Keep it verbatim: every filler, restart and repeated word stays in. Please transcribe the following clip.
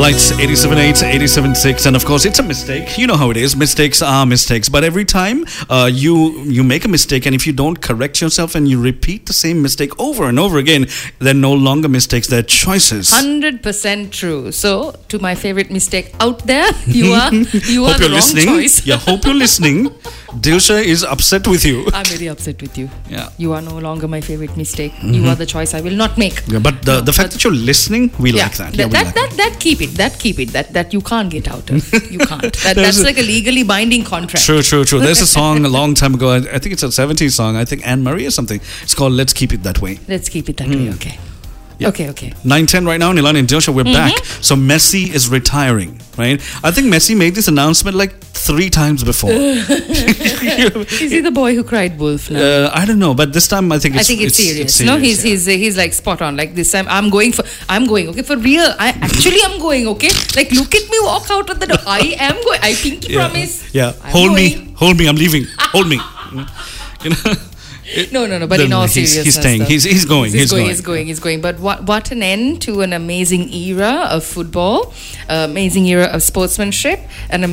Lights eighty-seven point eight, eighty-seven point six, and of course it's a mistake. You know how it is. Mistakes are mistakes. But every time uh, you you make a mistake, and if you don't correct yourself and you repeat the same mistake over and over again, they're no longer mistakes, they're choices. one hundred percent true. So, to my favorite mistake out there, you are you are hope the you're wrong listening. choice. Yeah, hope you're listening. Dilsha is upset with you. I'm very upset with you. Yeah. You are no longer my favorite mistake. Mm-hmm. You are the choice I will not make. Yeah, but the, No, the fact but- that you're listening, we Yeah, like that. that, Yeah, we that, like that, that keep it. That keep it. That that you can't get out of. You can't. That, There's that's a- like a legally binding contract. True, true, true. There's a song a long time ago. I, I think it's a seventies song. I think Anne Marie or something. It's called "Let's Keep It That Way." Let's keep it that way. Okay. Yeah. Okay. Okay. nine ten right now, Nilan and Dilsha, we're back. So Messi is retiring, right? I think Messi made this announcement like three times before. Is he the boy who cried wolf now? Uh, I don't know, but this time I think it's I think it's, serious. it's No, he's serious, he's he's like spot on. Like this time, I'm going for. I'm going. Okay, for real. I actually am going. Okay, like look at me walk out of the door. I am going. I pinky yeah. promise. Yeah, I'm hold going. me, hold me. I'm leaving. Hold me. You know. No, no, no. But No, in all no, he's- seriousness, he's staying. though. He's- he's going. He's, He's going. going. He's going. He's going. But what what an end to an amazing era of football, uh, amazing era of sportsmanship, an